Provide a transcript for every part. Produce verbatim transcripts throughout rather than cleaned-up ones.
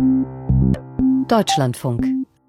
Deutschlandfunk.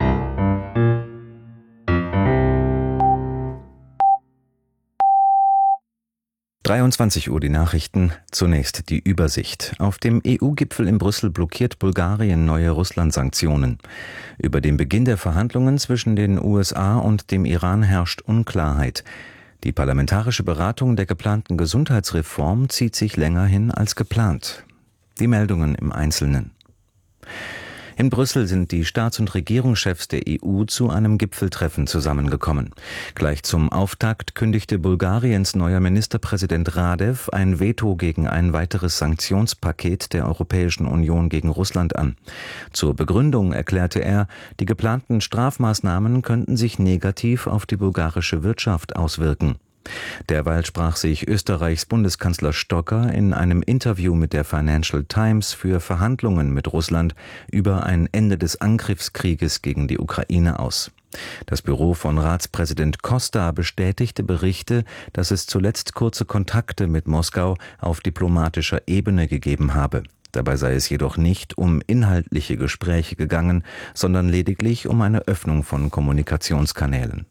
dreiundzwanzig Uhr die Nachrichten, zunächst die Übersicht. Auf dem E U-Gipfel in Brüssel blockiert Bulgarien neue Russland-Sanktionen. Über den Beginn der Verhandlungen zwischen den U S A und dem Iran herrscht Unklarheit. Die parlamentarische Beratung der geplanten Gesundheitsreform zieht sich länger hin als geplant. Die Meldungen im Einzelnen. In Brüssel sind die Staats- und Regierungschefs der E U zu einem Gipfeltreffen zusammengekommen. Gleich zum Auftakt kündigte Bulgariens neuer Ministerpräsident Radev ein Veto gegen ein weiteres Sanktionspaket der Europäischen Union gegen Russland an. Zur Begründung erklärte er, die geplanten Strafmaßnahmen könnten sich negativ auf die bulgarische Wirtschaft auswirken. Derweil sprach sich Österreichs Bundeskanzler Stocker in einem Interview mit der Financial Times für Verhandlungen mit Russland über ein Ende des Angriffskrieges gegen die Ukraine aus. Das Büro von Ratspräsident Costa bestätigte Berichte, dass es zuletzt kurze Kontakte mit Moskau auf diplomatischer Ebene gegeben habe. Dabei sei es jedoch nicht um inhaltliche Gespräche gegangen, sondern lediglich um eine Öffnung von Kommunikationskanälen.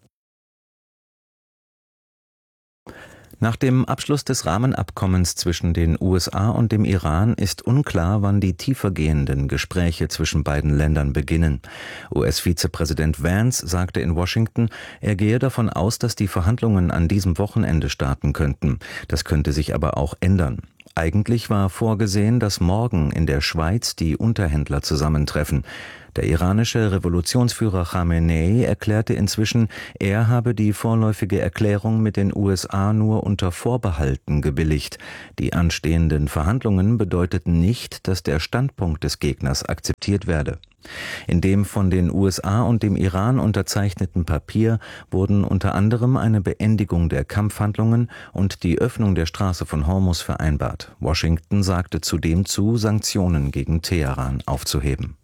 Nach dem Abschluss des Rahmenabkommens zwischen den U S A und dem Iran ist unklar, wann die tiefergehenden Gespräche zwischen beiden Ländern beginnen. U S-Vizepräsident Vance sagte in Washington, er gehe davon aus, dass die Verhandlungen an diesem Wochenende starten könnten. Das könnte sich aber auch ändern. Eigentlich war vorgesehen, dass morgen in der Schweiz die Unterhändler zusammentreffen. Der iranische Revolutionsführer Khamenei erklärte inzwischen, er habe die vorläufige Erklärung mit den U S A nur unter Vorbehalten gebilligt. Die anstehenden Verhandlungen bedeuteten nicht, dass der Standpunkt des Gegners akzeptiert werde. In dem von den U S A und dem Iran unterzeichneten Papier wurden unter anderem eine Beendigung der Kampfhandlungen und die Öffnung der Straße von Hormuz vereinbart. Washington sagte zudem zu, Sanktionen gegen Teheran aufzuheben.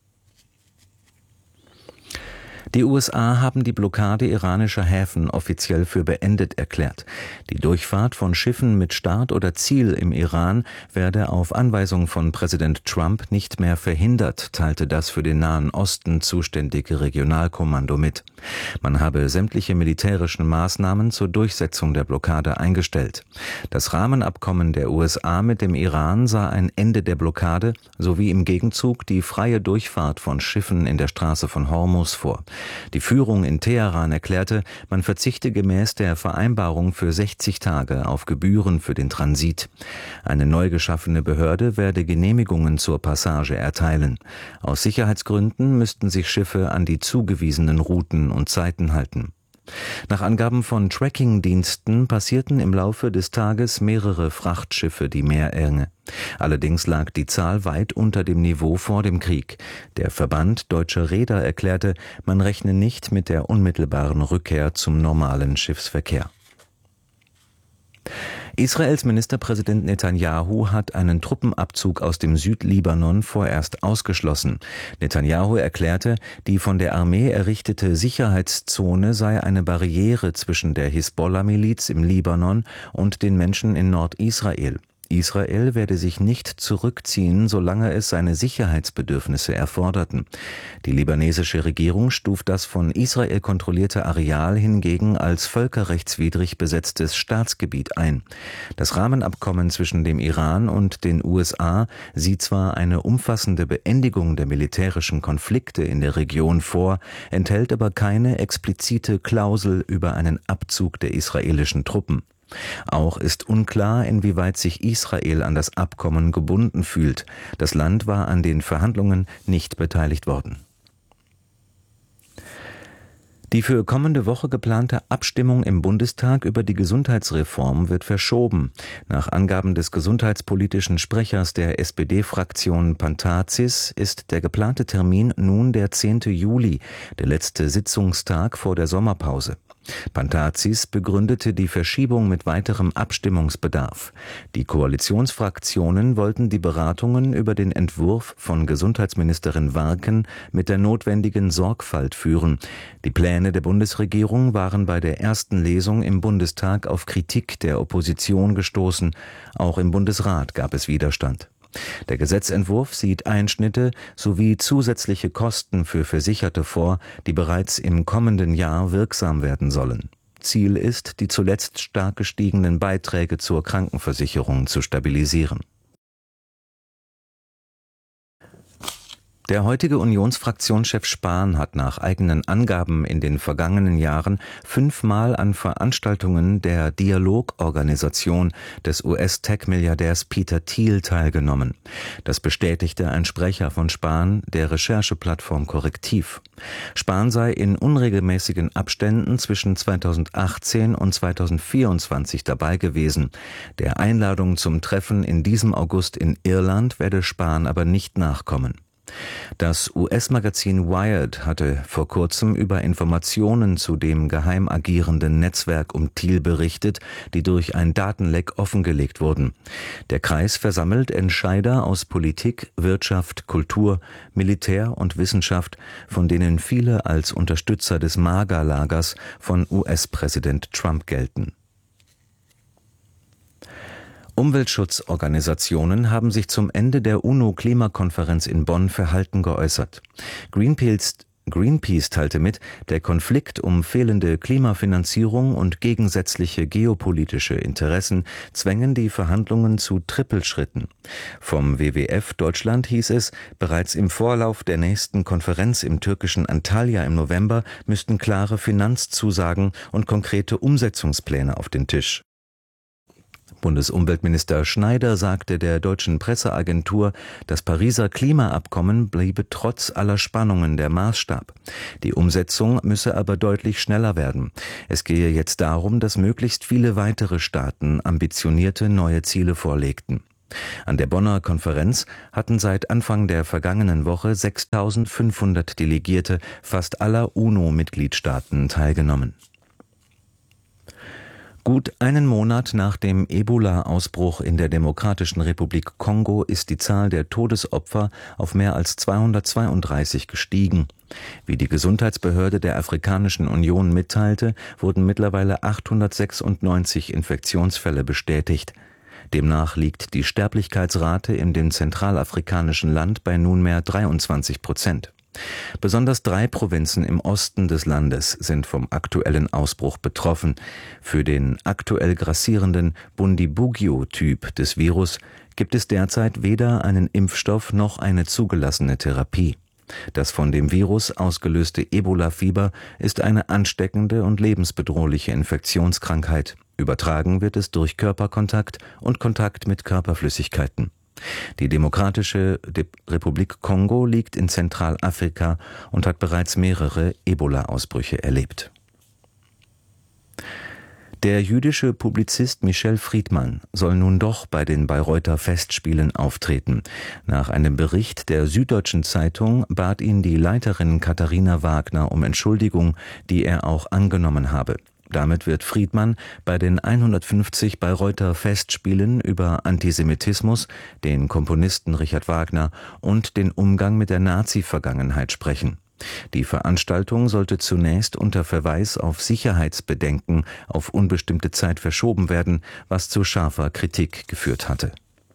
Die U S A haben die Blockade iranischer Häfen offiziell für beendet erklärt. Die Durchfahrt von Schiffen mit Start oder Ziel im Iran werde auf Anweisung von Präsident Trump nicht mehr verhindert, teilte das für den Nahen Osten zuständige Regionalkommando mit. Man habe sämtliche militärischen Maßnahmen zur Durchsetzung der Blockade eingestellt. Das Rahmenabkommen der U S A mit dem Iran sah ein Ende der Blockade sowie im Gegenzug die freie Durchfahrt von Schiffen in der Straße von Hormuz vor. Die Führung in Teheran erklärte, man verzichte gemäß der Vereinbarung für sechzig Tage auf Gebühren für den Transit. Eine neu geschaffene Behörde werde Genehmigungen zur Passage erteilen. Aus Sicherheitsgründen müssten sich Schiffe an die zugewiesenen Routen und Zeiten halten. Nach Angaben von Tracking-Diensten passierten im Laufe des Tages mehrere Frachtschiffe die Meerenge. Allerdings lag die Zahl weit unter dem Niveau vor dem Krieg. Der Verband Deutscher Reeder erklärte, man rechne nicht mit der unmittelbaren Rückkehr zum normalen Schiffsverkehr. Israels Ministerpräsident Netanyahu hat einen Truppenabzug aus dem Südlibanon vorerst ausgeschlossen. Netanyahu erklärte, die von der Armee errichtete Sicherheitszone sei eine Barriere zwischen der Hisbollah-Miliz im Libanon und den Menschen in Nordisrael. Israel werde sich nicht zurückziehen, solange es seine Sicherheitsbedürfnisse erforderten. Die libanesische Regierung stuft das von Israel kontrollierte Areal hingegen als völkerrechtswidrig besetztes Staatsgebiet ein. Das Rahmenabkommen zwischen dem Iran und den U S A sieht zwar eine umfassende Beendigung der militärischen Konflikte in der Region vor, enthält aber keine explizite Klausel über einen Abzug der israelischen Truppen. Auch ist unklar, inwieweit sich Israel an das Abkommen gebunden fühlt. Das Land war an den Verhandlungen nicht beteiligt worden. Die für kommende Woche geplante Abstimmung im Bundestag über die Gesundheitsreform wird verschoben. Nach Angaben des gesundheitspolitischen Sprechers der S P D-Fraktion Pantazis ist der geplante Termin nun der zehnte Juli, der letzte Sitzungstag vor der Sommerpause. Pantazis begründete die Verschiebung mit weiterem Abstimmungsbedarf. Die Koalitionsfraktionen wollten die Beratungen über den Entwurf von Gesundheitsministerin Warken mit der notwendigen Sorgfalt führen. Die Pläne der Bundesregierung waren bei der ersten Lesung im Bundestag auf Kritik der Opposition gestoßen. Auch im Bundesrat gab es Widerstand. Der Gesetzentwurf sieht Einschnitte sowie zusätzliche Kosten für Versicherte vor, die bereits im kommenden Jahr wirksam werden sollen. Ziel ist, die zuletzt stark gestiegenen Beiträge zur Krankenversicherung zu stabilisieren. Der heutige Unionsfraktionschef Spahn hat nach eigenen Angaben in den vergangenen Jahren fünfmal an Veranstaltungen der Dialogorganisation des U S-Tech-Milliardärs Peter Thiel teilgenommen. Das bestätigte ein Sprecher von Spahn der Rechercheplattform Correctiv. Spahn sei in unregelmäßigen Abständen zwischen zweitausendachtzehn und zweitausendvierundzwanzig dabei gewesen. Der Einladung zum Treffen in diesem August in Irland werde Spahn aber nicht nachkommen. Das U S-Magazin Wired hatte vor kurzem über Informationen zu dem geheim agierenden Netzwerk um Thiel berichtet, die durch ein Datenleck offengelegt wurden. Der Kreis versammelt Entscheider aus Politik, Wirtschaft, Kultur, Militär und Wissenschaft, von denen viele als Unterstützer des MAGA-Lagers von U S-Präsident Trump gelten. Umweltschutzorganisationen haben sich zum Ende der UNO-Klimakonferenz in Bonn verhalten geäußert. Greenpeace, Greenpeace teilte mit, der Konflikt um fehlende Klimafinanzierung und gegensätzliche geopolitische Interessen zwängen die Verhandlungen zu Trippelschritten. Vom W W F Deutschland hieß es, bereits im Vorlauf der nächsten Konferenz im türkischen Antalya im November müssten klare Finanzzusagen und konkrete Umsetzungspläne auf den Tisch. Bundesumweltminister Schneider sagte der deutschen Presseagentur, das Pariser Klimaabkommen bliebe trotz aller Spannungen der Maßstab. Die Umsetzung müsse aber deutlich schneller werden. Es gehe jetzt darum, dass möglichst viele weitere Staaten ambitionierte neue Ziele vorlegten. An der Bonner Konferenz hatten seit Anfang der vergangenen Woche sechstausendfünfhundert Delegierte fast aller UNO-Mitgliedstaaten teilgenommen. Gut einen Monat nach dem Ebola-Ausbruch in der Demokratischen Republik Kongo ist die Zahl der Todesopfer auf mehr als zweihundertzweiunddreißig gestiegen. Wie die Gesundheitsbehörde der Afrikanischen Union mitteilte, wurden mittlerweile achthundertsechsundneunzig Infektionsfälle bestätigt. Demnach liegt die Sterblichkeitsrate in dem zentralafrikanischen Land bei nunmehr dreiundzwanzig Prozent. Besonders drei Provinzen im Osten des Landes sind vom aktuellen Ausbruch betroffen. Für den aktuell grassierenden Bundibugyo-Typ des Virus gibt es derzeit weder einen Impfstoff noch eine zugelassene Therapie. Das von dem Virus ausgelöste Ebola-Fieber ist eine ansteckende und lebensbedrohliche Infektionskrankheit. Übertragen wird es durch Körperkontakt und Kontakt mit Körperflüssigkeiten. Die Demokratische Republik Kongo liegt in Zentralafrika und hat bereits mehrere Ebola-Ausbrüche erlebt. Der jüdische Publizist Michel Friedmann soll nun doch bei den Bayreuther Festspielen auftreten. Nach einem Bericht der Süddeutschen Zeitung bat ihn die Leiterin Katharina Wagner um Entschuldigung, die er auch angenommen habe. Damit wird Friedmann bei den hundertfünfzig Bayreuther Festspielen über Antisemitismus, den Komponisten Richard Wagner und den Umgang mit der Nazi-Vergangenheit sprechen. Die Veranstaltung sollte zunächst unter Verweis auf Sicherheitsbedenken auf unbestimmte Zeit verschoben werden, was zu scharfer Kritik geführt hatte.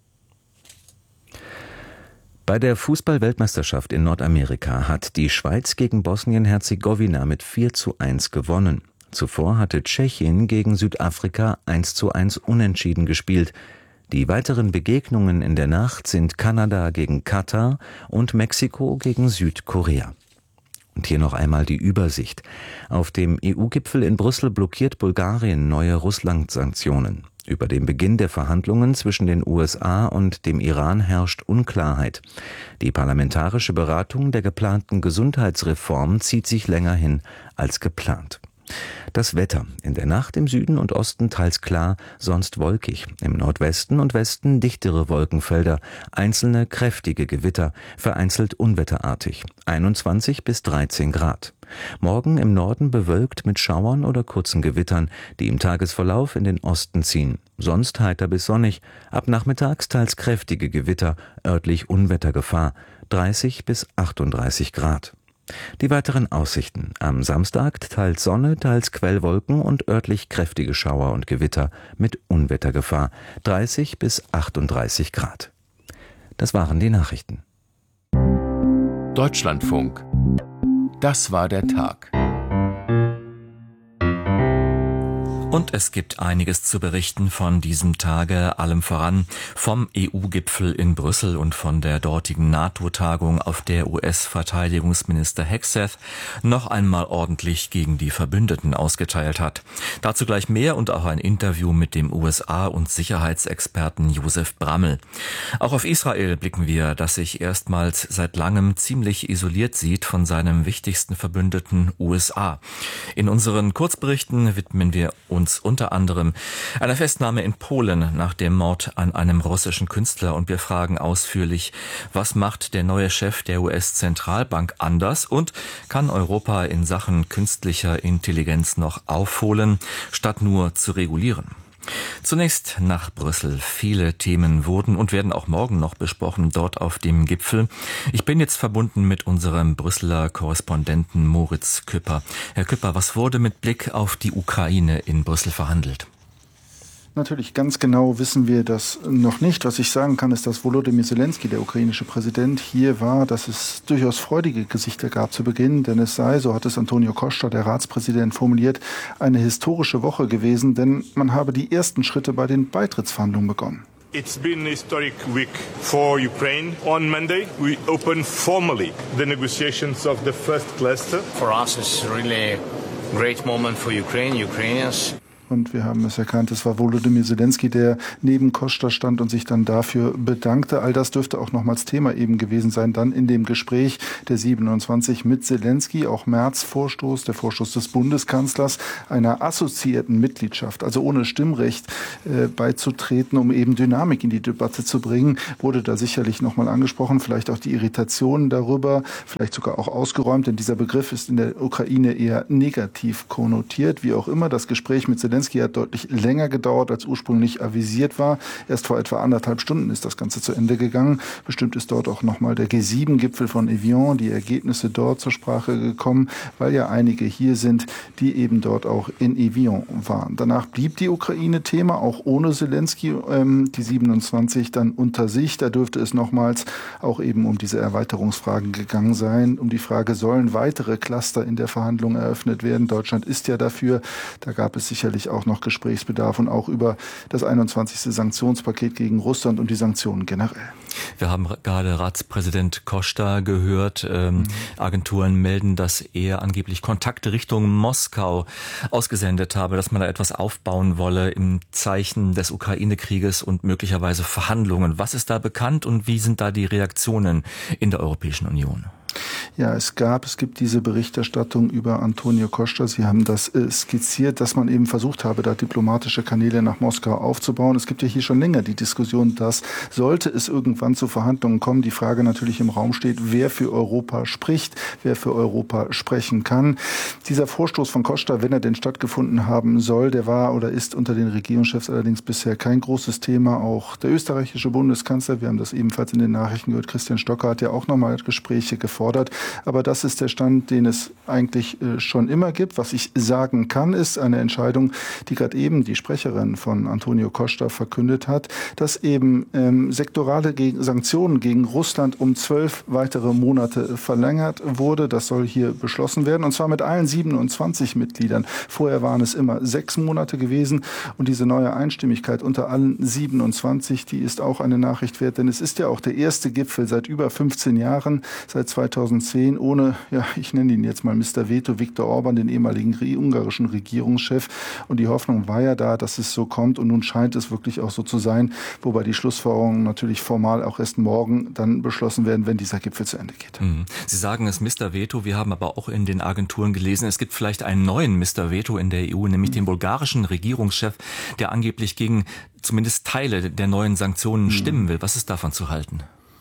Bei der Fußball-Weltmeisterschaft in Nordamerika hat die Schweiz gegen Bosnien-Herzegowina mit vier zu eins gewonnen. Zuvor hatte Tschechien gegen Südafrika eins zu eins unentschieden gespielt. Die weiteren Begegnungen in der Nacht sind Kanada gegen Katar und Mexiko gegen Südkorea. Und hier noch einmal die Übersicht. Auf dem E U-Gipfel in Brüssel blockiert Bulgarien neue Russland-Sanktionen. Über den Beginn der Verhandlungen zwischen den U S A und dem Iran herrscht Unklarheit. Die parlamentarische Beratung der geplanten Gesundheitsreform zieht sich länger hin als geplant. Das Wetter: In der Nacht im Süden und Osten teils klar, sonst wolkig. Im Nordwesten und Westen dichtere Wolkenfelder, einzelne kräftige Gewitter, vereinzelt unwetterartig. einundzwanzig bis dreizehn Grad. Morgen im Norden bewölkt mit Schauern oder kurzen Gewittern, die im Tagesverlauf in den Osten ziehen. Sonst heiter bis sonnig, ab nachmittags teils kräftige Gewitter, örtlich Unwettergefahr, dreißig bis achtunddreißig Grad. Die weiteren Aussichten: Am Samstag teils Sonne, teils Quellwolken und örtlich kräftige Schauer und Gewitter mit Unwettergefahr, dreißig bis achtunddreißig Grad. Das waren die Nachrichten. Deutschlandfunk. Das war der Tag. Und es gibt einiges zu berichten von diesem Tage, allem voran vom E U-Gipfel in Brüssel und von der dortigen NATO-Tagung, auf der U S-Verteidigungsminister Hegseth noch einmal ordentlich gegen die Verbündeten ausgeteilt hat. Dazu gleich mehr und auch ein Interview mit dem U S A- und Sicherheitsexperten Josef Brammel. Auch auf Israel blicken wir, das sich erstmals seit langem ziemlich isoliert sieht von seinem wichtigsten Verbündeten U S A. In unseren Kurzberichten widmen wir uns unter anderem einer Festnahme in Polen nach dem Mord an einem russischen Künstler und wir fragen ausführlich, was macht der neue Chef der U S-Zentralbank anders und kann Europa in Sachen künstlicher Intelligenz noch aufholen, statt nur zu regulieren? Zunächst nach Brüssel. Viele Themen wurden und werden auch morgen noch besprochen, dort auf dem Gipfel. Ich bin jetzt verbunden mit unserem Brüsseler Korrespondenten Moritz Küpper. Herr Küpper, was wurde mit Blick auf die Ukraine in Brüssel verhandelt? Natürlich, ganz genau wissen wir das noch nicht. Was ich sagen kann, ist, dass Volodymyr Zelensky, der ukrainische Präsident, hier war, dass es durchaus freudige Gesichter gab zu Beginn, denn es sei, so hat es Antonio Costa, der Ratspräsident, formuliert, eine historische Woche gewesen, denn man habe die ersten Schritte bei den Beitrittsverhandlungen begonnen. It's been a historic week for Ukraine. On Monday, we opened formally the negotiations of the first cluster. For us, it's really a great moment for Ukraine, Ukrainians. Und wir haben es erkannt, es war Volodymyr Zelensky, der neben Costa stand und sich dann dafür bedankte. All das dürfte auch nochmals Thema eben gewesen sein, dann in dem Gespräch der siebenundzwanzig mit Zelensky, auch März-Vorstoß, der Vorstoß des Bundeskanzlers, einer assoziierten Mitgliedschaft, also ohne Stimmrecht äh, beizutreten, um eben Dynamik in die Debatte zu bringen, wurde da sicherlich nochmal angesprochen, vielleicht auch die Irritationen darüber, vielleicht sogar auch ausgeräumt, denn dieser Begriff ist in der Ukraine eher negativ konnotiert, wie auch immer. Das Gespräch mit Zelensky hat deutlich länger gedauert, als ursprünglich avisiert war. Erst vor etwa anderthalb Stunden ist das Ganze zu Ende gegangen. Bestimmt ist dort auch nochmal der G sieben Gipfel von Evian, die Ergebnisse dort zur Sprache gekommen, weil ja einige hier sind, die eben dort auch in Evian waren. Danach blieb die Ukraine Thema, auch ohne Zelensky, ähm, die siebenundzwanzig dann unter sich. Da dürfte es nochmals auch eben um diese Erweiterungsfragen gegangen sein, um die Frage, sollen weitere Cluster in der Verhandlung eröffnet werden? Deutschland ist ja dafür. Da gab es sicherlich auch noch Gesprächsbedarf und auch über das einundzwanzigste Sanktionspaket gegen Russland und die Sanktionen generell. Wir haben gerade Ratspräsident Costa gehört. Ähm, mhm. Agenturen melden, dass er angeblich Kontakte Richtung Moskau ausgesendet habe, dass man da etwas aufbauen wolle im Zeichen des Ukraine-Krieges und möglicherweise Verhandlungen. Was ist da bekannt und wie sind da die Reaktionen in der Europäischen Union? Ja, es gab, es gibt diese Berichterstattung über Antonio Costa. Sie haben das äh, skizziert, dass man eben versucht habe, da diplomatische Kanäle nach Moskau aufzubauen. Es gibt ja hier schon länger die Diskussion, dass sollte es irgendwann zu Verhandlungen kommen, die Frage natürlich im Raum steht, wer für Europa spricht, wer für Europa sprechen kann. Dieser Vorstoß von Costa, wenn er denn stattgefunden haben soll, der war oder ist unter den Regierungschefs allerdings bisher kein großes Thema. Auch der österreichische Bundeskanzler, wir haben das ebenfalls in den Nachrichten gehört, Christian Stocker hat ja auch nochmal Gespräche gefordert. Aber das ist der Stand, den es eigentlich äh, schon immer gibt. Was ich sagen kann, ist eine Entscheidung, die gerade eben die Sprecherin von Antonio Costa verkündet hat, dass eben ähm, sektorale gegen Sanktionen gegen Russland um zwölf weitere Monate verlängert wurde. Das soll hier beschlossen werden, und zwar mit allen siebenundzwanzig Mitgliedern. Vorher waren es immer sechs Monate gewesen, und diese neue Einstimmigkeit unter allen siebenundzwanzig, die ist auch eine Nachricht wert, denn es ist ja auch der erste Gipfel seit über fünfzehn Jahren, seit zweitausendzehn, ohne, ja, ich nenne ihn jetzt mal Mister Veto, Viktor Orban, den ehemaligen ungarischen Regierungschef. Und die Hoffnung war ja da, dass es so kommt. Und nun scheint es wirklich auch so zu sein, wobei die Schlussfolgerungen natürlich formal auch erst morgen dann beschlossen werden, wenn dieser Gipfel zu Ende geht. Sie sagen es Mister Veto. Wir haben aber auch in den Agenturen gelesen, es gibt vielleicht einen neuen Mister Veto in der E U, nämlich den bulgarischen Regierungschef, der angeblich gegen zumindest Teile der neuen Sanktionen stimmen will. Was ist davon zu halten?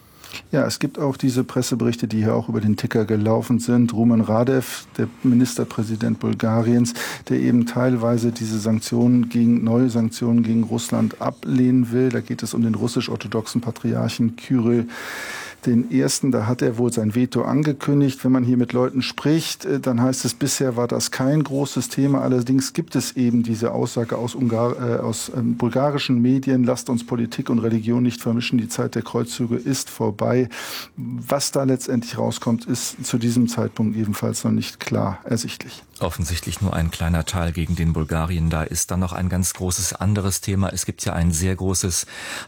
Ja, es gibt auch diese Presseberichte, die hier auch über den Ticker gelaufen sind. Rumen Radev, der Ministerpräsident Bulgariens, der eben teilweise diese Sanktionen gegen, neue Sanktionen gegen Russland ablehnen will. Da geht es um den russisch-orthodoxen Patriarchen Kyrill. Den ersten, da hat er wohl sein Veto angekündigt. Wenn man hier mit Leuten spricht, dann heißt es, bisher war das kein großes Thema. Allerdings gibt es eben diese Aussage aus, Ungar äh, aus ähm, bulgarischen Medien, lasst uns Politik und Religion nicht vermischen, die Zeit der Kreuzzüge ist vorbei. Was da letztendlich rauskommt, ist zu diesem Zeitpunkt ebenfalls noch nicht klar ersichtlich. Offensichtlich nur ein kleiner Teil, gegen den Bulgarien da ist. Dann noch ein ganz großes anderes Thema. Es gibt ja ein sehr großes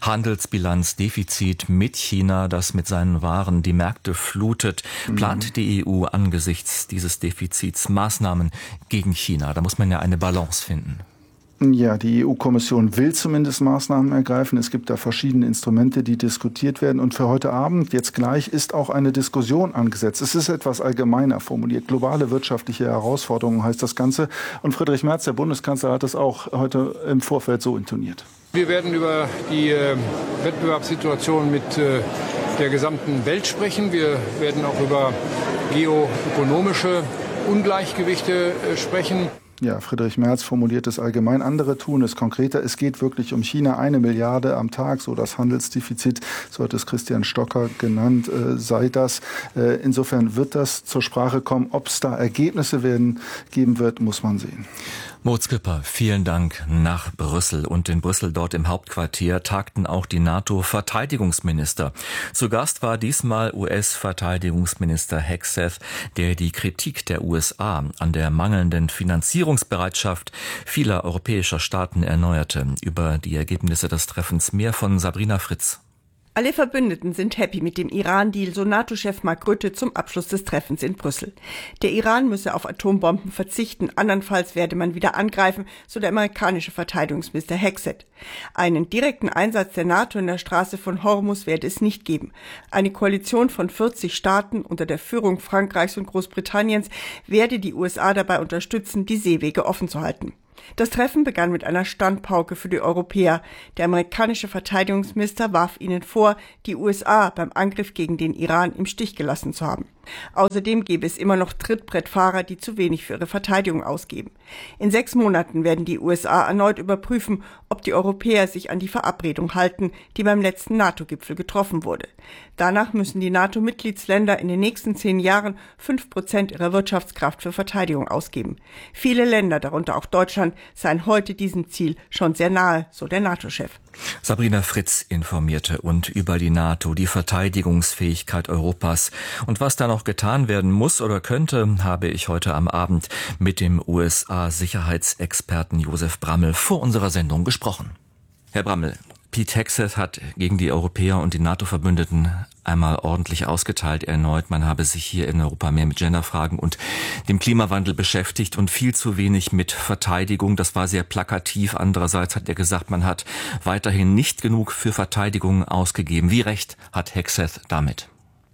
Handelsbilanzdefizit mit China, das mit seinen Waren die Märkte flutet. Plant die E U angesichts dieses Defizits Maßnahmen gegen China? Da muss man ja eine Balance finden. Ja, die E U-Kommission will zumindest Maßnahmen ergreifen. Es gibt da verschiedene Instrumente, die diskutiert werden. Und für heute Abend, jetzt gleich, ist auch eine Diskussion angesetzt. Es ist etwas allgemeiner formuliert. Globale wirtschaftliche Herausforderungen heißt das Ganze. Und Friedrich Merz, der Bundeskanzler, hat das auch heute im Vorfeld so intoniert. Wir werden über die äh, Wettbewerbssituation mit äh, der gesamten Welt sprechen. Wir werden auch über geoökonomische Ungleichgewichte äh, sprechen. Ja, Friedrich Merz formuliert es allgemein. Andere tun es konkreter. Es geht wirklich um China. Eine Milliarde am Tag, so das Handelsdefizit, so hat es Christian Stocker genannt, äh, sei das. Äh, insofern wird das zur Sprache kommen. Ob es da Ergebnisse werden, geben wird, muss man sehen. Moritz Küpper, vielen Dank nach Brüssel. Und in Brüssel, dort im Hauptquartier, tagten auch die NATO-Verteidigungsminister. Zu Gast war diesmal U S-Verteidigungsminister Hegseth, der die Kritik der U S A an der mangelnden Finanzierungsbereitschaft vieler europäischer Staaten erneuerte. Über die Ergebnisse des Treffens mehr von Sabrina Fritz. Alle Verbündeten sind happy mit dem Iran-Deal, so NATO-Chef Mark Rutte zum Abschluss des Treffens in Brüssel. Der Iran müsse auf Atombomben verzichten, andernfalls werde man wieder angreifen, so der amerikanische Verteidigungsminister Hegseth. Einen direkten Einsatz der NATO in der Straße von Hormuz werde es nicht geben. Eine Koalition von vierzig Staaten unter der Führung Frankreichs und Großbritanniens werde die U S A dabei unterstützen, die Seewege offen zu halten. Das Treffen begann mit einer Standpauke für die Europäer. Der amerikanische Verteidigungsminister warf ihnen vor, die U S A beim Angriff gegen den Iran im Stich gelassen zu haben. Außerdem gäbe es immer noch Trittbrettfahrer, die zu wenig für ihre Verteidigung ausgeben. In sechs Monaten werden die U S A erneut überprüfen, ob die Europäer sich an die Verabredung halten, die beim letzten NATO-Gipfel getroffen wurde. Danach müssen die NATO-Mitgliedsländer in den nächsten zehn Jahren fünf Prozent ihrer Wirtschaftskraft für Verteidigung ausgeben. Viele Länder, darunter auch Deutschland, seien heute diesem Ziel schon sehr nahe, so der NATO-Chef. Sabrina Fritz informierte und über die NATO, die Verteidigungsfähigkeit Europas und was da noch getan werden muss oder könnte, habe ich heute am Abend mit dem U S A-Sicherheitsexperten Josef Brammel vor unserer Sendung gesprochen. Herr Brammel, Pete Hegseth hat gegen die Europäer und die NATO-Verbündeten einmal ordentlich ausgeteilt erneut. Man habe sich hier in Europa mehr mit Genderfragen und dem Klimawandel beschäftigt und viel zu wenig mit Verteidigung. Das war sehr plakativ. Andererseits hat er gesagt, man hat weiterhin nicht genug für Verteidigung ausgegeben. Wie recht hat Hegseth damit?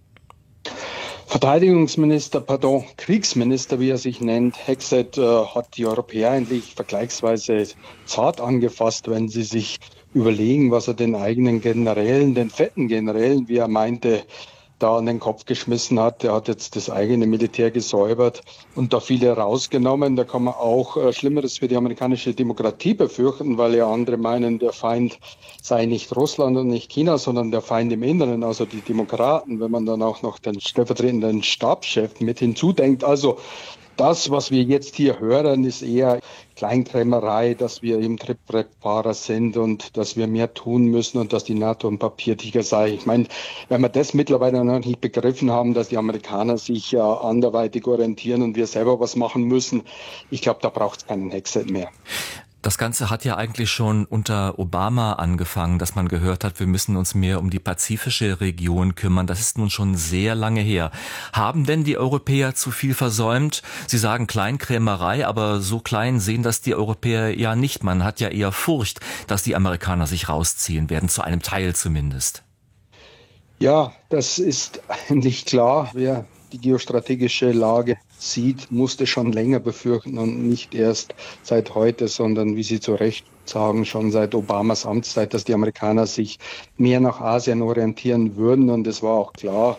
Verteidigungsminister, pardon, Kriegsminister, wie er sich nennt, Hegseth, äh, hat die Europäer eigentlich vergleichsweise zart angefasst, wenn sie sich überlegen, was er den eigenen Generälen, den fetten Generälen, wie er meinte, da an den Kopf geschmissen hat. Er hat jetzt das eigene Militär gesäubert und da viele rausgenommen. Da kann man auch äh, Schlimmeres für die amerikanische Demokratie befürchten, weil ja andere meinen, der Feind sei nicht Russland und nicht China, sondern der Feind im Inneren, also die Demokraten, wenn man dann auch noch den stellvertretenden Stabschef mit hinzudenkt. Also das, was wir jetzt hier hören, ist eher Kleinkrämerei, dass wir eben Trittbrettfahrer sind und dass wir mehr tun müssen und dass die NATO ein Papiertiger sei. Ich meine, wenn wir das mittlerweile noch nicht begriffen haben, dass die Amerikaner sich ja anderweitig orientieren und wir selber was machen müssen, ich glaube, da braucht es keinen Hegseth mehr. Das Ganze hat ja eigentlich schon unter Obama angefangen, dass man gehört hat, wir müssen uns mehr um die pazifische Region kümmern. Das ist nun schon sehr lange her. Haben denn die Europäer zu viel versäumt? Sie sagen Kleinkrämerei, aber so klein sehen das die Europäer ja nicht. Man hat ja eher Furcht, dass die Amerikaner sich rausziehen werden, zu einem Teil zumindest. Ja, das ist eigentlich klar. Wer die geostrategische Lage sieht, musste schon länger befürchten und nicht erst seit heute, sondern, wie Sie zu Recht sagen, schon seit Obamas Amtszeit, dass die Amerikaner sich mehr nach Asien orientieren würden. Und es war auch klar,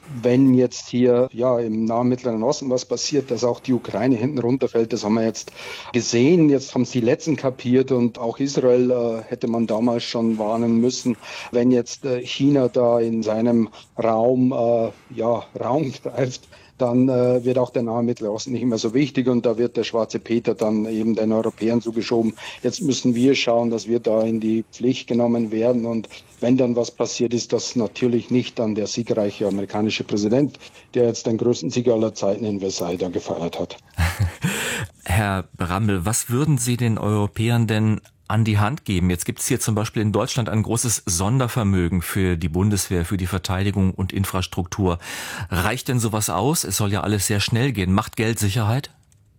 wenn jetzt hier ja im nahen Mittleren Osten was passiert, dass auch die Ukraine hinten runterfällt, das haben wir jetzt gesehen. Jetzt haben es die Letzten kapiert und auch Israel äh, hätte man damals schon warnen müssen, wenn jetzt äh, China da in seinem Raum äh, ja Raum greift, dann äh, wird auch der nahe Mittlere Osten nicht mehr so wichtig und da wird der schwarze Peter dann eben den Europäern zugeschoben. Jetzt müssen wir schauen, dass wir da in die Pflicht genommen werden und wenn dann was passiert, ist das natürlich nicht dann der siegreiche amerikanische Präsident, der jetzt den größten Sieg aller Zeiten in Versailles da gefeiert hat. Herr Bramble, was würden Sie den Europäern denn an die Hand geben? Jetzt gibt es hier zum Beispiel in Deutschland ein großes Sondervermögen für die Bundeswehr, für die Verteidigung und Infrastruktur. Reicht denn sowas aus? Es soll ja alles sehr schnell gehen. Macht Geld Sicherheit?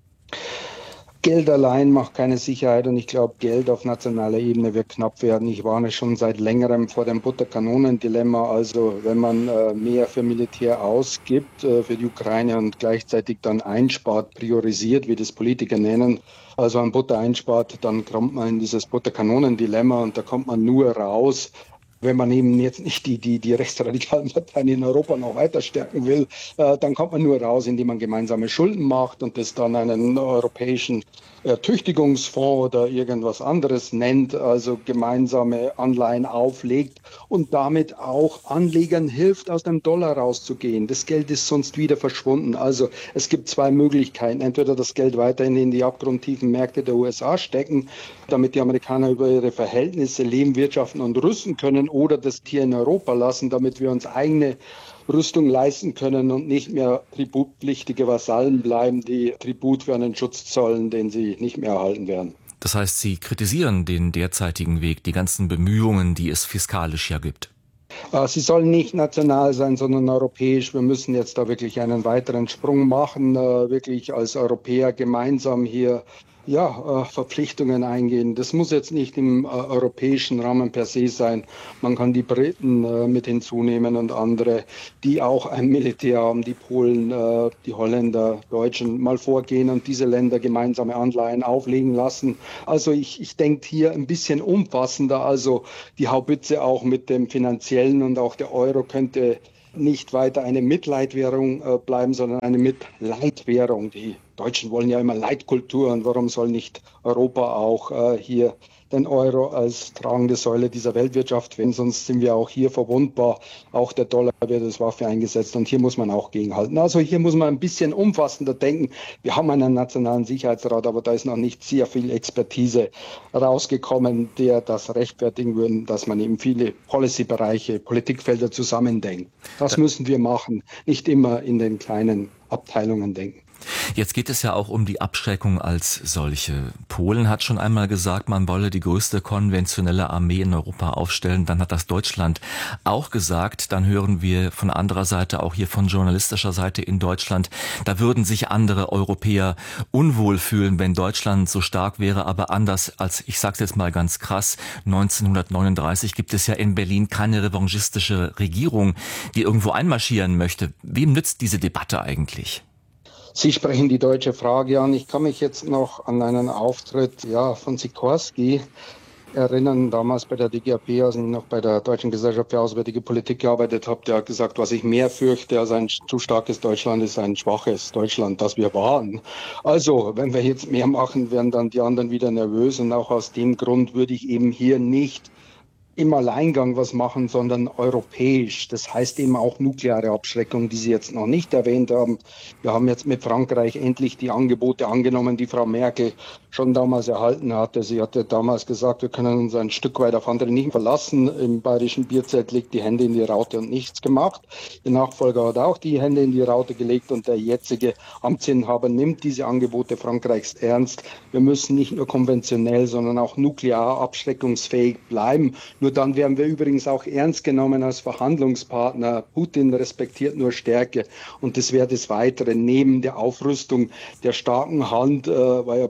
Geld allein macht keine Sicherheit und ich glaube, Geld auf nationaler Ebene wird knapp werden. Ich warne schon seit längerem vor dem Butterkanonen-Dilemma. Also wenn man äh, mehr für Militär ausgibt, äh, für die Ukraine und gleichzeitig dann einspart, priorisiert, wie das Politiker nennen, also an Butter einspart, dann kommt man in dieses Butterkanonen-Dilemma und da kommt man nur raus, wenn man eben jetzt nicht die, die, die rechtsradikalen Parteien in Europa noch weiter stärken will, äh, dann kommt man nur raus, indem man gemeinsame Schulden macht und das dann einen europäischen Ertüchtigungsfonds oder irgendwas anderes nennt, also gemeinsame Anleihen auflegt und damit auch Anlegern hilft, aus dem Dollar rauszugehen. Das Geld ist sonst wieder verschwunden. Also es gibt zwei Möglichkeiten. Entweder das Geld weiterhin in die abgrundtiefen Märkte der U S A stecken, damit die Amerikaner über ihre Verhältnisse leben, wirtschaften und rüsten können, oder das Tier in Europa lassen, damit wir uns eigene Rüstung leisten können und nicht mehr tributpflichtige Vasallen bleiben, die Tribut für einen Schutz zollen, den sie nicht mehr erhalten werden. Das heißt, Sie kritisieren den derzeitigen Weg, die ganzen Bemühungen, die es fiskalisch ja gibt. Sie sollen nicht national sein, sondern europäisch. Wir müssen jetzt da wirklich einen weiteren Sprung machen, wirklich als Europäer gemeinsam hier ja, äh, Verpflichtungen eingehen. Das muss jetzt nicht im äh, europäischen Rahmen per se sein. Man kann die Briten äh, mit hinzunehmen und andere, die auch ein Militär haben, die Polen, äh, die Holländer, Deutschen, mal vorgehen und diese Länder gemeinsame Anleihen auflegen lassen. Also ich, ich denke hier ein bisschen umfassender. Also die Haubitze auch mit dem finanziellen und auch der Euro könnte nicht weiter eine Mitleidwährung äh, bleiben, sondern eine Mitleidwährung. Die Deutschen wollen ja immer Leitkultur und warum soll nicht Europa auch äh, hier den Euro als tragende Säule dieser Weltwirtschaft wählen? Sonst sind wir auch hier verwundbar. Auch der Dollar wird als Waffe eingesetzt und hier muss man auch gegenhalten. Also hier muss man ein bisschen umfassender denken. Wir haben einen nationalen Sicherheitsrat, aber da ist noch nicht sehr viel Expertise rausgekommen, der das rechtfertigen würde, dass man eben viele Policy-Bereiche, Politikfelder zusammendenkt. Das müssen wir machen, nicht immer in den kleinen Abteilungen denken. Jetzt geht es ja auch um die Abschreckung als solche. Polen hat schon einmal gesagt, man wolle die größte konventionelle Armee in Europa aufstellen. Dann hat das Deutschland auch gesagt. Dann hören wir von anderer Seite, auch hier von journalistischer Seite in Deutschland, da würden sich andere Europäer unwohl fühlen, wenn Deutschland so stark wäre. Aber anders als, ich sag's jetzt mal ganz krass, neunzehnhundertneununddreißig gibt es ja in Berlin keine revanchistische Regierung, die irgendwo einmarschieren möchte. Wem nützt diese Debatte eigentlich? Sie sprechen die deutsche Frage an. Ich kann mich jetzt noch an einen Auftritt ja, von Sikorski erinnern, damals bei der D G A P, als ich noch bei der Deutschen Gesellschaft für Auswärtige Politik gearbeitet habe. Der hat gesagt, was ich mehr fürchte als ein zu starkes Deutschland, ist ein schwaches Deutschland, das wir waren. Also, wenn wir jetzt mehr machen, werden dann die anderen wieder nervös. Und auch aus dem Grund würde ich eben hier nicht im Alleingang was machen, sondern europäisch. Das heißt eben auch nukleare Abschreckung, die Sie jetzt noch nicht erwähnt haben. Wir haben jetzt mit Frankreich endlich die Angebote angenommen, die Frau Merkel schon damals erhalten hatte. Sie hatte damals gesagt, wir können uns ein Stück weit auf andere nicht verlassen. Im bayerischen Bierzelt legt die Hände in die Raute und nichts gemacht. Ihr Nachfolger hat auch die Hände in die Raute gelegt und der jetzige Amtsinhaber nimmt diese Angebote Frankreichs ernst. Wir müssen nicht nur konventionell, sondern auch nuklear abschreckungsfähig bleiben. Nur dann werden wir übrigens auch ernst genommen als Verhandlungspartner. Putin respektiert nur Stärke und das wäre das Weitere. Neben der Aufrüstung der starken Hand, äh, war ja beim NATO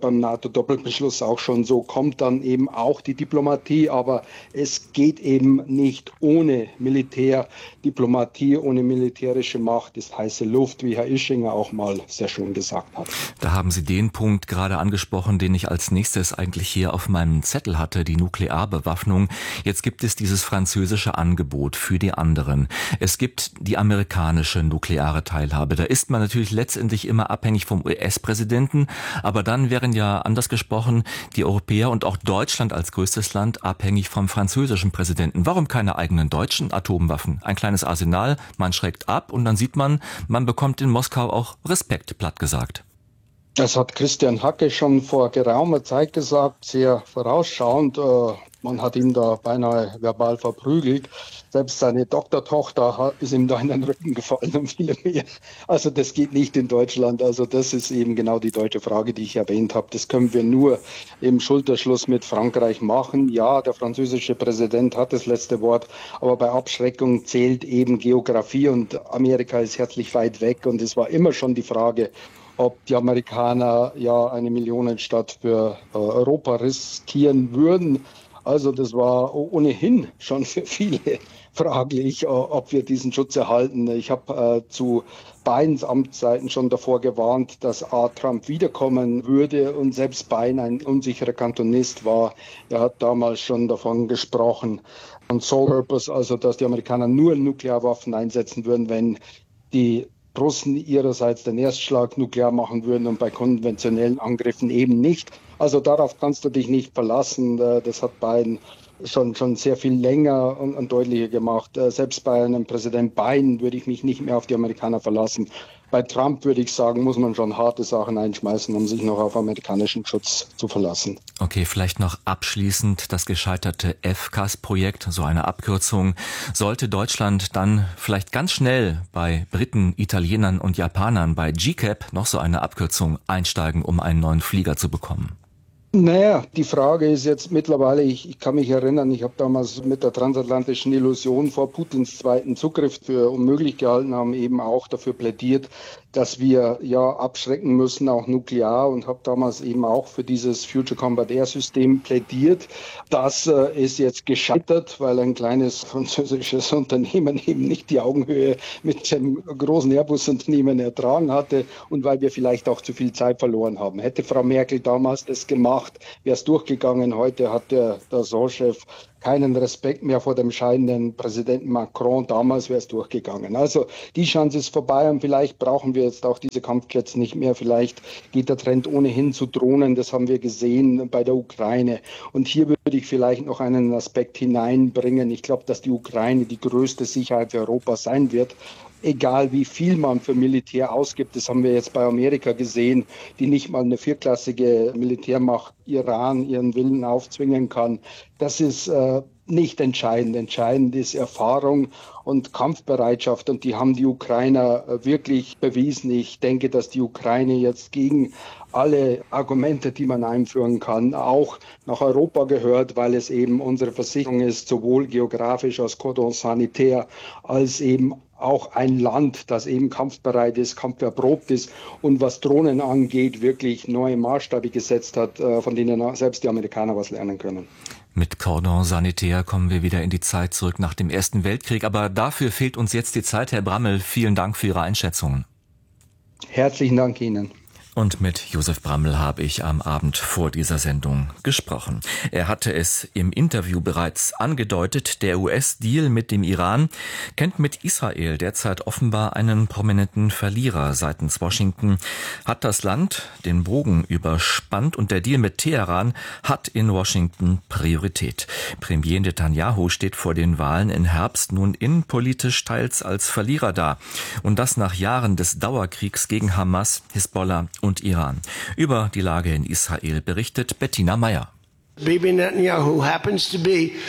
NATO-Doppelbeschluss auch schon so, kommt dann eben auch die Diplomatie. Aber es geht eben nicht ohne Militär. Diplomatie ohne militärische Macht ist heiße Luft, wie Herr Ischinger auch mal sehr schön gesagt hat. Da haben Sie den Punkt gerade angesprochen, den ich als nächstes eigentlich hier auf meinem Zettel hatte, die Nuklearbewaffnung. Jetzt gibt es dieses französische Angebot für die anderen. Es gibt die amerikanische nukleare Teilhabe. Da ist man natürlich letztendlich immer abhängig vom U S-Präsidenten, aber dann wären ja, anders gesprochen, die Europäer und auch Deutschland als größtes Land abhängig vom französischen Präsidenten. Warum keine eigenen deutschen Atomwaffen? Ein kleines Arsenal, man schreckt ab und dann sieht man, man bekommt in Moskau auch Respekt, platt gesagt. Das hat Christian Hacke schon vor geraumer Zeit gesagt, sehr vorausschauend. Man hat ihn da beinahe verbal verprügelt. Selbst seine Doktortochter ist ihm da in den Rücken gefallen und viele mehr. Also das geht nicht in Deutschland. Also das ist eben genau die deutsche Frage, die ich erwähnt habe. Das können wir nur im Schulterschluss mit Frankreich machen. Ja, der französische Präsident hat das letzte Wort, aber bei Abschreckung zählt eben Geografie und Amerika ist herzlich weit weg. Und es war immer schon die Frage, ob die Amerikaner ja eine Millionenstadt für äh, Europa riskieren würden. Also das war ohnehin schon für viele fraglich, ob wir diesen Schutz erhalten. Ich habe äh, zu Bidens Amtszeiten schon davor gewarnt, dass A. Trump wiederkommen würde und selbst Biden ein unsicherer Kantonist war. Er hat damals schon davon gesprochen. Und Sole Purpose, also dass die Amerikaner nur Nuklearwaffen einsetzen würden, wenn die Russen ihrerseits den Erstschlag nuklear machen würden und bei konventionellen Angriffen eben nicht. Also darauf kannst du dich nicht verlassen. Das hat Biden schon, schon sehr viel länger und, und deutlicher gemacht. Selbst bei einem Präsident Biden würde ich mich nicht mehr auf die Amerikaner verlassen. Bei Trump würde ich sagen, muss man schon harte Sachen einschmeißen, um sich noch auf amerikanischen Schutz zu verlassen. Okay, vielleicht noch abschließend das gescheiterte F C A S-Projekt, so eine Abkürzung. Sollte Deutschland dann vielleicht ganz schnell bei Briten, Italienern und Japanern bei G C A P noch so eine Abkürzung einsteigen, um einen neuen Flieger zu bekommen? Naja, die Frage ist jetzt mittlerweile, ich, ich kann mich erinnern, ich habe damals mit der transatlantischen Illusion vor Putins zweiten Zugriff für unmöglich gehalten, haben eben auch dafür plädiert, dass wir ja abschrecken müssen, auch nuklear, und habe damals eben auch für dieses Future Combat Air System plädiert. Das äh, ist jetzt gescheitert, weil ein kleines französisches Unternehmen eben nicht die Augenhöhe mit dem großen Airbus-Unternehmen ertragen hatte und weil wir vielleicht auch zu viel Zeit verloren haben. Hätte Frau Merkel damals das gemacht, wäre es durchgegangen. Heute hat der, der S O chef keinen Respekt mehr vor dem scheidenden Präsidenten Macron. Damals wäre es durchgegangen. Also die Chance ist vorbei und vielleicht brauchen wir jetzt auch diese Kampfjets nicht mehr. Vielleicht geht der Trend ohnehin zu Drohnen. Das haben wir gesehen bei der Ukraine. Und hier würde ich vielleicht noch einen Aspekt hineinbringen. Ich glaube, dass die Ukraine die größte Sicherheit für Europa sein wird. Egal wie viel man für Militär ausgibt, das haben wir jetzt bei Amerika gesehen, die nicht mal eine vierklassige Militärmacht Iran ihren Willen aufzwingen kann. Das ist äh, nicht entscheidend. Entscheidend ist Erfahrung und Kampfbereitschaft und die haben die Ukrainer äh, wirklich bewiesen. Ich denke, dass die Ukraine jetzt gegen alle Argumente, die man einführen kann, auch nach Europa gehört, weil es eben unsere Versicherung ist, sowohl geografisch als Cordon sanitaire, als eben auch ein Land, das eben kampfbereit ist, kampferprobt ist und was Drohnen angeht, wirklich neue Maßstäbe gesetzt hat, von denen selbst die Amerikaner was lernen können. Mit Cordon sanitaire kommen wir wieder in die Zeit zurück nach dem Ersten Weltkrieg, aber dafür fehlt uns jetzt die Zeit. Herr Brammel, vielen Dank für Ihre Einschätzungen. Herzlichen Dank Ihnen. Und mit Josef Brammel habe ich am Abend vor dieser Sendung gesprochen. Er hatte es im Interview bereits angedeutet, der U S-Deal mit dem Iran kennt mit Israel derzeit offenbar einen prominenten Verlierer. Seitens Washington hat das Land den Bogen überspannt und der Deal mit Teheran hat in Washington Priorität. Premier Netanyahu steht vor den Wahlen im Herbst nun innenpolitisch teils als Verlierer da. Und das nach Jahren des Dauerkriegs gegen Hamas, Hisbollah und und Iran. Über die Lage in Israel berichtet Bettina Meyer. Bibi Netanyahu happens to be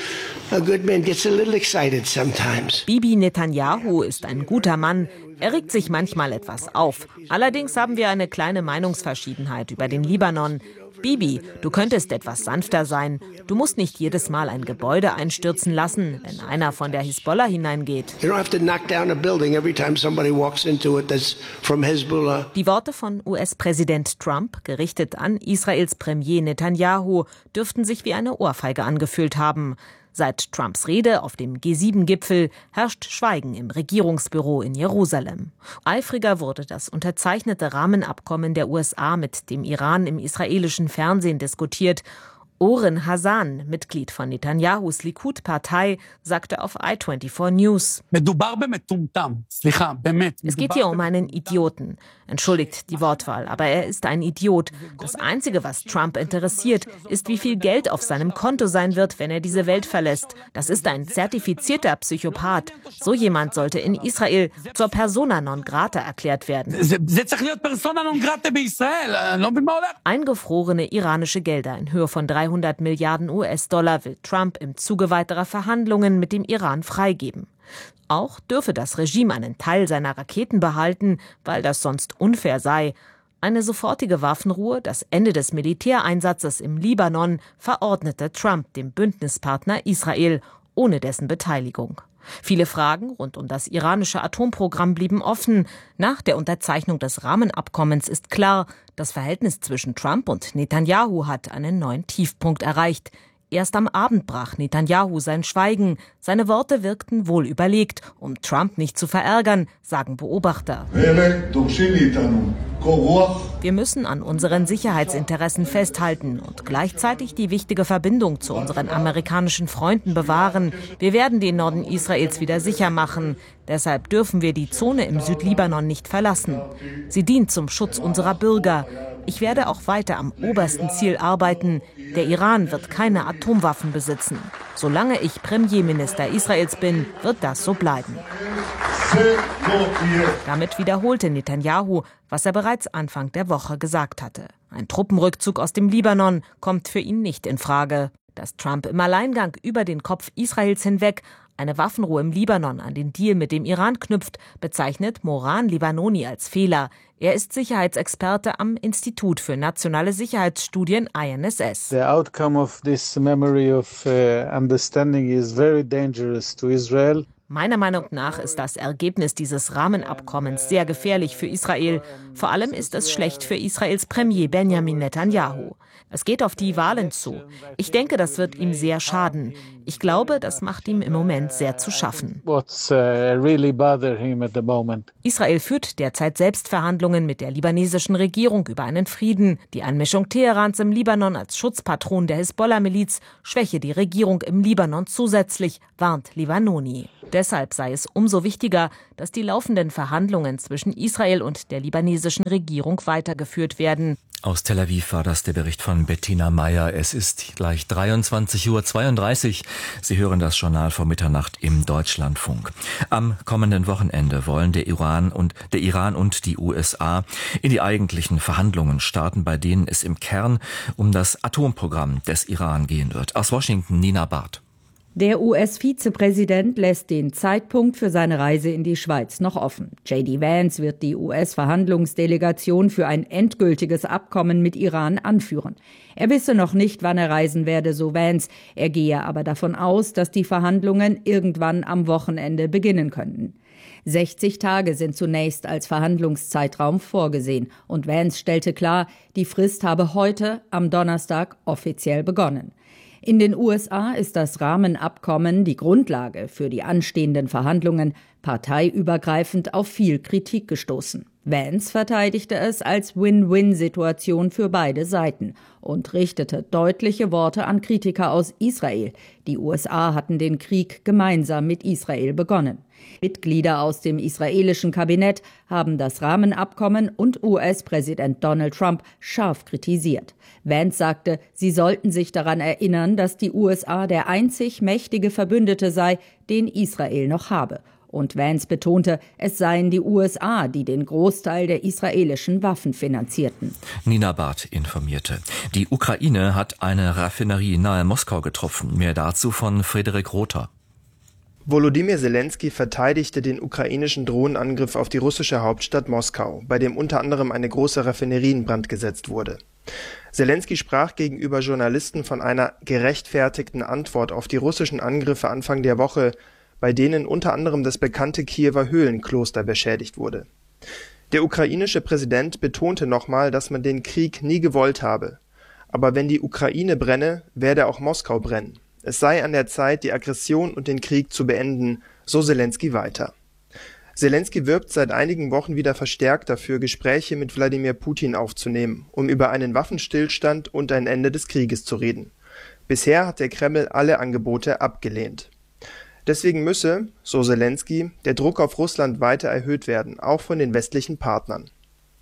A good man gets a little excited sometimes. Bibi Netanyahu ist ein guter Mann. Er regt sich manchmal etwas auf. Allerdings haben wir eine kleine Meinungsverschiedenheit über den Libanon. Bibi, du könntest etwas sanfter sein. Du musst nicht jedes Mal ein Gebäude einstürzen lassen, wenn einer von der Hisbollah hineingeht. Die Worte von U S-Präsident Trump, gerichtet an Israels Premier Netanyahu, dürften sich wie eine Ohrfeige angefühlt haben. Seit Trumps Rede auf dem G sieben Gipfel herrscht Schweigen im Regierungsbüro in Jerusalem. Eifriger wurde das unterzeichnete Rahmenabkommen der U S A mit dem Iran im israelischen Fernsehen diskutiert. Oren Hassan, Mitglied von Netanyahus Likud-Partei, sagte auf I vierundzwanzig News: Es geht hier um einen Idioten. Entschuldigt die Wortwahl, aber er ist ein Idiot. Das Einzige, was Trump interessiert, ist, wie viel Geld auf seinem Konto sein wird, wenn er diese Welt verlässt. Das ist ein zertifizierter Psychopath. So jemand sollte in Israel zur Persona non grata erklärt werden. Eingefrorene iranische Gelder in Höhe von dreihundert Milliarden U S-Dollar will Trump im Zuge weiterer Verhandlungen mit dem Iran freigeben. Auch dürfe das Regime einen Teil seiner Raketen behalten, weil das sonst unfair sei. Eine sofortige Waffenruhe, das Ende des Militäreinsatzes im Libanon, verordnete Trump dem Bündnispartner Israel, ohne dessen Beteiligung. Viele Fragen rund um das iranische Atomprogramm blieben offen. Nach der Unterzeichnung des Rahmenabkommens ist klar, das Verhältnis zwischen Trump und Netanyahu hat einen neuen Tiefpunkt erreicht. Erst am Abend brach Netanyahu sein Schweigen. Seine Worte wirkten wohl überlegt, um Trump nicht zu verärgern, sagen Beobachter. Wir müssen an unseren Sicherheitsinteressen festhalten und gleichzeitig die wichtige Verbindung zu unseren amerikanischen Freunden bewahren. Wir werden den Norden Israels wieder sicher machen. Deshalb dürfen wir die Zone im Südlibanon nicht verlassen. Sie dient zum Schutz unserer Bürger. Ich werde auch weiter am obersten Ziel arbeiten. Der Iran wird keine Atomwaffen besitzen. Solange ich Premierminister Israels bin, wird das so bleiben. Damit wiederholte Netanyahu, was er bereits Anfang der Woche gesagt hatte. Ein Truppenrückzug aus dem Libanon kommt für ihn nicht in Frage. Dass Trump im Alleingang über den Kopf Israels hinweg eine Waffenruhe im Libanon an den Deal mit dem Iran knüpft, bezeichnet Moran Libanoni als Fehler. Er ist Sicherheitsexperte am Institut für nationale Sicherheitsstudien I N S S. The outcome of this memory of uh, understanding is very dangerous to Israel. Meiner Meinung nach ist das Ergebnis dieses Rahmenabkommens sehr gefährlich für Israel. Vor allem ist es schlecht für Israels Premier Benjamin Netanyahu. Es geht auf die Wahlen zu. Ich denke, das wird ihm sehr schaden. Ich glaube, das macht ihm im Moment sehr zu schaffen. What's, uh, really bother him at the moment. Israel führt derzeit selbst Verhandlungen mit der libanesischen Regierung über einen Frieden. Die Einmischung Teherans im Libanon als Schutzpatron der Hisbollah-Miliz schwäche die Regierung im Libanon zusätzlich, warnt Libanoni. Deshalb sei es umso wichtiger, dass die laufenden Verhandlungen zwischen Israel und der libanesischen Regierung weitergeführt werden. Aus Tel Aviv war das der Bericht von Bettina Meyer. Es ist gleich dreiundzwanzig Uhr zweiunddreißig. Sie hören das Journal vor Mitternacht im Deutschlandfunk. Am kommenden Wochenende wollen der Iran und der Iran und die U S A in die eigentlichen Verhandlungen starten, bei denen es im Kern um das Atomprogramm des Iran gehen wird. Aus Washington Nina Barth. Der U S-Vizepräsident lässt den Zeitpunkt für seine Reise in die Schweiz noch offen. J D Vance wird die U S-Verhandlungsdelegation für ein endgültiges Abkommen mit Iran anführen. Er wisse noch nicht, wann er reisen werde, so Vance. Er gehe aber davon aus, dass die Verhandlungen irgendwann am Wochenende beginnen könnten. sechzig Tage sind zunächst als Verhandlungszeitraum vorgesehen. Und Vance stellte klar, die Frist habe heute, am Donnerstag, offiziell begonnen. In den U S A ist das Rahmenabkommen die Grundlage für die anstehenden Verhandlungen parteiübergreifend auf viel Kritik gestoßen. Vance verteidigte es als Win-Win-Situation für beide Seiten und richtete deutliche Worte an Kritiker aus Israel. Die U S A hatten den Krieg gemeinsam mit Israel begonnen. Mitglieder aus dem israelischen Kabinett haben das Rahmenabkommen und U S-Präsident Donald Trump scharf kritisiert. Vance sagte, sie sollten sich daran erinnern, dass die U S A der einzig mächtige Verbündete sei, den Israel noch habe. Und Vance betonte, es seien die U S A, die den Großteil der israelischen Waffen finanzierten. Nina Barth informierte. Die Ukraine hat eine Raffinerie nahe Moskau getroffen. Mehr dazu von Frederik Rother. Volodymyr Zelensky verteidigte den ukrainischen Drohnenangriff auf die russische Hauptstadt Moskau, bei dem unter anderem eine große Raffinerie in Brand gesetzt wurde. Zelensky sprach gegenüber Journalisten von einer gerechtfertigten Antwort auf die russischen Angriffe Anfang der Woche, bei denen unter anderem das bekannte Kiewer Höhlenkloster beschädigt wurde. Der ukrainische Präsident betonte nochmal, dass man den Krieg nie gewollt habe. Aber wenn die Ukraine brenne, werde auch Moskau brennen. Es sei an der Zeit, die Aggression und den Krieg zu beenden, so Zelensky weiter. Zelensky wirbt seit einigen Wochen wieder verstärkt dafür, Gespräche mit Wladimir Putin aufzunehmen, um über einen Waffenstillstand und ein Ende des Krieges zu reden. Bisher hat der Kreml alle Angebote abgelehnt. Deswegen müsse, so Zelensky, der Druck auf Russland weiter erhöht werden, auch von den westlichen Partnern.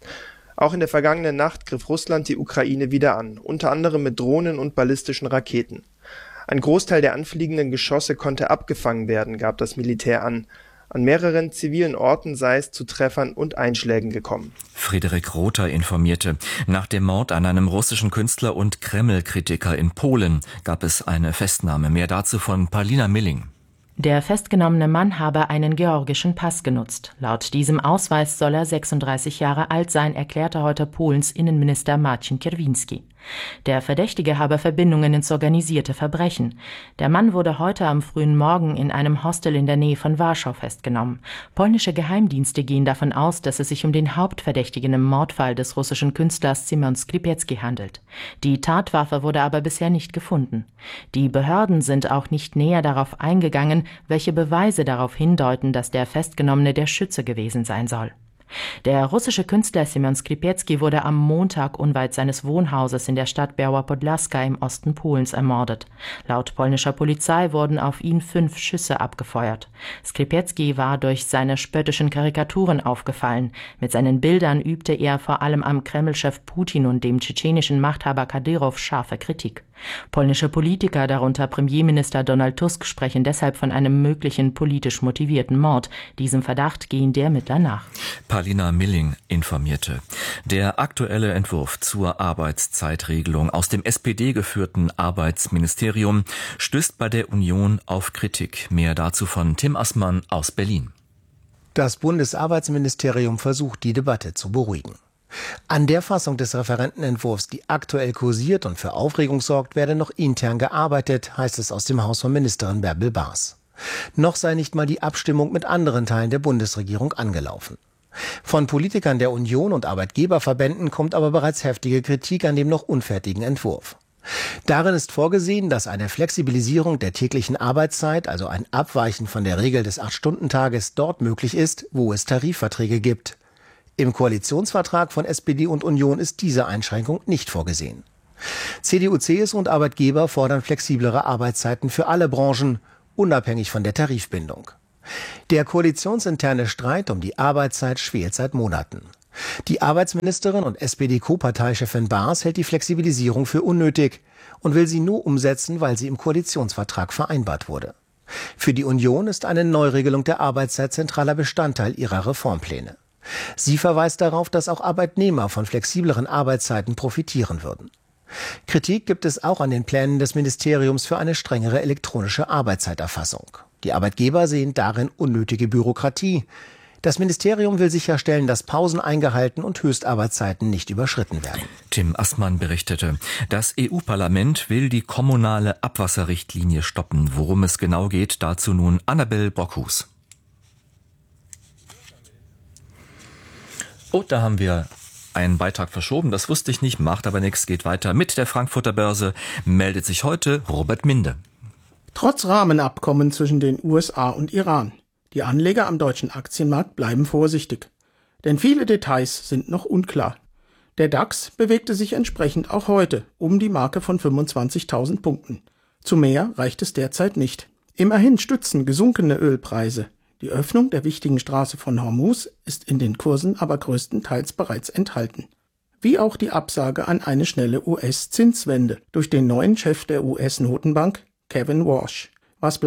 Auch in der vergangenen Nacht griff Russland die Ukraine wieder an, unter anderem mit Drohnen und ballistischen Raketen. Ein Großteil der anfliegenden Geschosse konnte abgefangen werden, gab das Militär an. An mehreren zivilen Orten sei es zu Treffern und Einschlägen gekommen. Frederik Rother informierte. Nach dem Mord an einem russischen Künstler und Kreml-Kritiker in Polen gab es eine Festnahme. Mehr dazu von Paulina Milling. Der festgenommene Mann habe einen georgischen Pass genutzt. Laut diesem Ausweis soll er sechsunddreißig Jahre alt sein, erklärte heute Polens Innenminister Marcin Kierwiński. Der Verdächtige habe Verbindungen ins organisierte Verbrechen. Der Mann wurde heute am frühen Morgen in einem Hostel in der Nähe von Warschau festgenommen. Polnische Geheimdienste gehen davon aus, dass es sich um den Hauptverdächtigen im Mordfall des russischen Künstlers Szymon Skripecki handelt. Die Tatwaffe wurde aber bisher nicht gefunden. Die Behörden sind auch nicht näher darauf eingegangen, welche Beweise darauf hindeuten, dass der Festgenommene der Schütze gewesen sein soll. Der russische Künstler Szymon Skripecki wurde am Montag unweit seines Wohnhauses in der Stadt Biała Podlaska im Osten Polens ermordet. Laut polnischer Polizei wurden auf ihn fünf Schüsse abgefeuert. Skripecki war durch seine spöttischen Karikaturen aufgefallen. Mit seinen Bildern übte er vor allem am Kreml-Chef Putin und dem tschetschenischen Machthaber Kadyrow scharfe Kritik. Polnische Politiker, darunter Premierminister Donald Tusk, sprechen deshalb von einem möglichen politisch motivierten Mord. Diesem Verdacht gehen die Ermittler nach. Paulina Milling informierte. Der aktuelle Entwurf zur Arbeitszeitregelung aus dem S P D-geführten Arbeitsministerium stößt bei der Union auf Kritik. Mehr dazu von Tim Assmann aus Berlin. Das Bundesarbeitsministerium versucht, die Debatte zu beruhigen. An der Fassung des Referentenentwurfs, die aktuell kursiert und für Aufregung sorgt, werde noch intern gearbeitet, heißt es aus dem Haus von Ministerin Bärbel Baas. Noch sei nicht mal die Abstimmung mit anderen Teilen der Bundesregierung angelaufen. Von Politikern der Union und Arbeitgeberverbänden kommt aber bereits heftige Kritik an dem noch unfertigen Entwurf. Darin ist vorgesehen, dass eine Flexibilisierung der täglichen Arbeitszeit, also ein Abweichen von der Regel des acht-Stunden-Tages, dort möglich ist, wo es Tarifverträge gibt. Im Koalitionsvertrag von S P D und Union ist diese Einschränkung nicht vorgesehen. C D U, C S U und Arbeitgeber fordern flexiblere Arbeitszeiten für alle Branchen, unabhängig von der Tarifbindung. Der koalitionsinterne Streit um die Arbeitszeit schwelt seit Monaten. Die Arbeitsministerin und S P D-Co-Parteichefin Baas hält die Flexibilisierung für unnötig und will sie nur umsetzen, weil sie im Koalitionsvertrag vereinbart wurde. Für die Union ist eine Neuregelung der Arbeitszeit zentraler Bestandteil ihrer Reformpläne. Sie verweist darauf, dass auch Arbeitnehmer von flexibleren Arbeitszeiten profitieren würden. Kritik gibt es auch an den Plänen des Ministeriums für eine strengere elektronische Arbeitszeiterfassung. Die Arbeitgeber sehen darin unnötige Bürokratie. Das Ministerium will sicherstellen, dass Pausen eingehalten und Höchstarbeitszeiten nicht überschritten werden. Tim Assmann berichtete, das E U-Parlament will die kommunale Abwasserrichtlinie stoppen. Worum es genau geht, dazu nun Annabel Brockhus. Oh, da haben wir einen Beitrag verschoben. Das wusste ich nicht, macht aber nichts. Geht weiter mit der Frankfurter Börse. Meldet sich heute Robert Minde. Trotz Rahmenabkommen zwischen den U S A und Iran. Die Anleger am deutschen Aktienmarkt bleiben vorsichtig. Denn viele Details sind noch unklar. Der DAX bewegte sich entsprechend auch heute um die Marke von fünfundzwanzigtausend Punkten. Zu mehr reicht es derzeit nicht. Immerhin stützen gesunkene Ölpreise. Die Öffnung der wichtigen Straße von Hormuz ist in den Kursen aber größtenteils bereits enthalten. Wie auch die Absage an eine schnelle U S-Zinswende durch den neuen Chef der U S-Notenbank, Kevin Warsh. Was bleibt,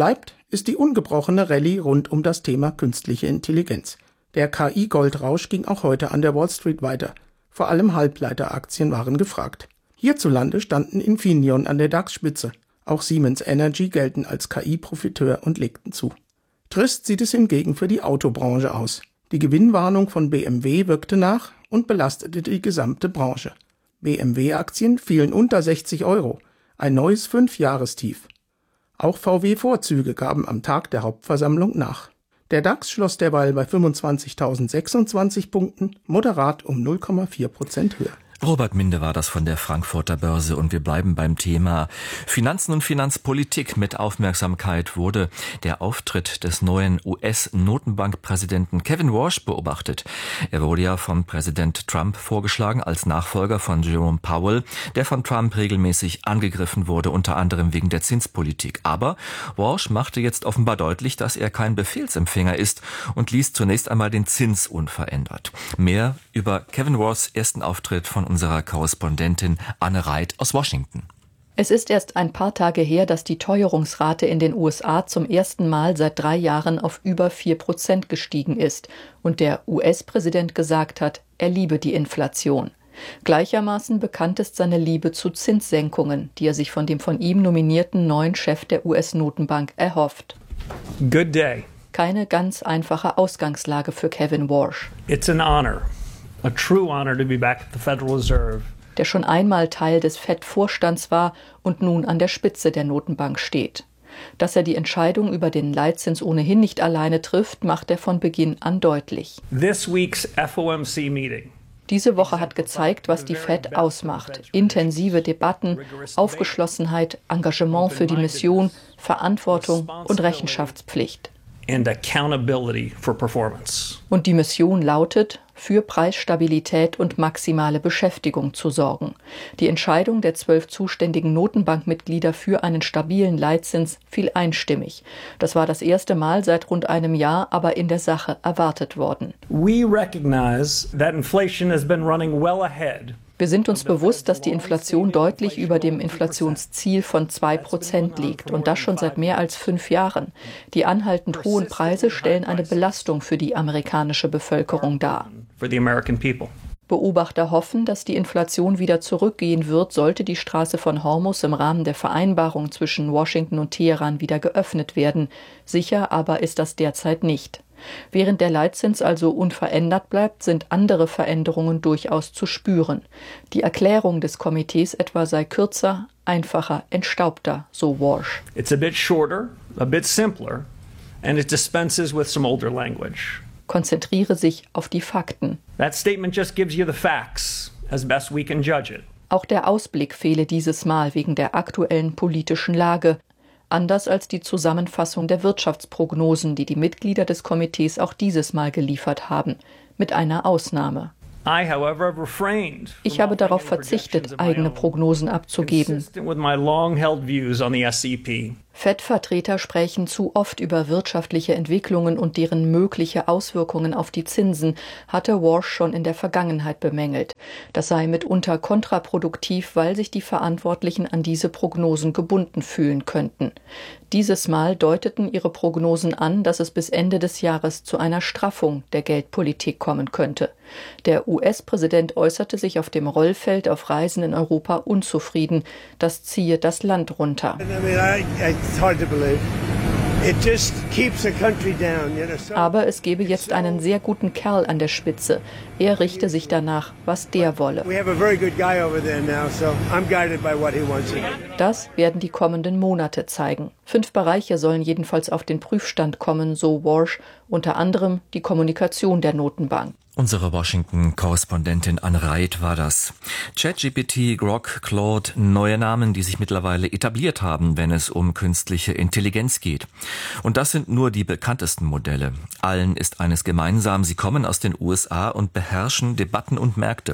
ist die ungebrochene Rallye rund um das Thema künstliche Intelligenz. Der K I-Goldrausch ging auch heute an der Wall Street weiter. Vor allem Halbleiteraktien waren gefragt. Hierzulande standen Infineon an der DAX-Spitze. Auch Siemens Energy gelten als K I-Profiteur und legten zu. Trist sieht es hingegen für die Autobranche aus. Die Gewinnwarnung von B M W wirkte nach und belastete die gesamte Branche. B M W-Aktien fielen unter sechzig Euro, ein neues Fünfjahrestief. Auch V W-Vorzüge gaben am Tag der Hauptversammlung nach. Der DAX schloss derweil bei fünfundzwanzigtausendsechsundzwanzig Punkten, moderat um null Komma vier Prozent höher. Robert Minde war das von der Frankfurter Börse und wir bleiben beim Thema Finanzen und Finanzpolitik. Mit Aufmerksamkeit wurde der Auftritt des neuen U S-Notenbankpräsidenten Kevin Warsh beobachtet. Er wurde ja von Präsident Trump vorgeschlagen als Nachfolger von Jerome Powell, der von Trump regelmäßig angegriffen wurde, unter anderem wegen der Zinspolitik. Aber Warsh machte jetzt offenbar deutlich, dass er kein Befehlsempfänger ist und ließ zunächst einmal den Zins unverändert. Mehr über Kevin Warshs ersten Auftritt von unserer Korrespondentin Anne Reit aus Washington. Es ist erst ein paar Tage her, dass die Teuerungsrate in den U S A zum ersten Mal seit drei Jahren auf über vier Prozent gestiegen ist und der U S-Präsident gesagt hat, er liebe die Inflation. Gleichermaßen bekannt ist seine Liebe zu Zinssenkungen, die er sich von dem von ihm nominierten neuen Chef der U S-Notenbank erhofft. Good day. Keine ganz einfache Ausgangslage für Kevin Warsh. It's an honor. A true honor to be back at the Federal Reserve. Der schon einmal Teil des Fed-Vorstands war und nun an der Spitze der Notenbank steht. Dass er die Entscheidung über den Leitzins ohnehin nicht alleine trifft, macht er von Beginn an deutlich. This week's F O M C meeting. Diese Woche hat gezeigt, was die Fed ausmacht. Intensive Debatten, Aufgeschlossenheit, Engagement für die Mission, Verantwortung und Rechenschaftspflicht. And accountability for performance. Und die Mission lautet, für Preisstabilität und maximale Beschäftigung zu sorgen. Die Entscheidung der zwölf zuständigen Notenbankmitglieder für einen stabilen Leitzins fiel einstimmig. Das war das erste Mal seit rund einem Jahr, aber in der Sache erwartet worden. We recognize that inflation has been running well ahead. Wir sind uns bewusst, dass die Inflation deutlich über dem Inflationsziel von zwei Prozent liegt und das schon seit mehr als fünf Jahren. Die anhaltend hohen Preise stellen eine Belastung für die amerikanische Bevölkerung dar. Beobachter hoffen, dass die Inflation wieder zurückgehen wird, sollte die Straße von Hormuz im Rahmen der Vereinbarung zwischen Washington und Teheran wieder geöffnet werden. Sicher aber ist das derzeit nicht. Während der Leitzins also unverändert bleibt, sind andere Veränderungen durchaus zu spüren. Die Erklärung des Komitees etwa sei kürzer, einfacher, entstaubter, so Warsh. It's a bit shorter, a bit simpler, and it dispenses with some older language. Konzentriere sich auf die Fakten. That statement just gives you the facts, as best we can judge it. Auch der Ausblick fehle dieses Mal wegen der aktuellen politischen Lage. Anders als die Zusammenfassung der Wirtschaftsprognosen, die die Mitglieder des Komitees auch dieses Mal geliefert haben, mit einer Ausnahme. Ich habe darauf verzichtet, eigene Prognosen abzugeben. Fed-Vertreter sprechen zu oft über wirtschaftliche Entwicklungen und deren mögliche Auswirkungen auf die Zinsen, hatte Warsh schon in der Vergangenheit bemängelt. Das sei mitunter kontraproduktiv, weil sich die Verantwortlichen an diese Prognosen gebunden fühlen könnten. Dieses Mal deuteten ihre Prognosen an, dass es bis Ende des Jahres zu einer Straffung der Geldpolitik kommen könnte. Der U S-Präsident äußerte sich auf dem Rollfeld auf Reisen in Europa unzufrieden. Das ziehe das Land runter. Aber es gebe jetzt einen sehr guten Kerl an der Spitze. Er richte sich danach, was der wolle. Das werden die kommenden Monate zeigen. Fünf Bereiche sollen jedenfalls auf den Prüfstand kommen, so Warsh, unter anderem die Kommunikation der Notenbank. Unsere Washington-Korrespondentin Anne Reit war das. ChatGPT, Grok, Claude, neue Namen, die sich mittlerweile etabliert haben, wenn es um künstliche Intelligenz geht. Und das sind nur die bekanntesten Modelle. Allen ist eines gemeinsam, sie kommen aus den U S A und beherrschen Debatten und Märkte.